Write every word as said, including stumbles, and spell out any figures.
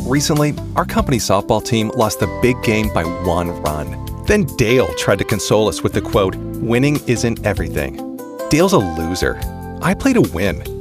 Recently, our company softball team lost the big game by one run. Then Dale tried to console us with the quote, "Winning isn't everything." Dale's a loser. I play to win.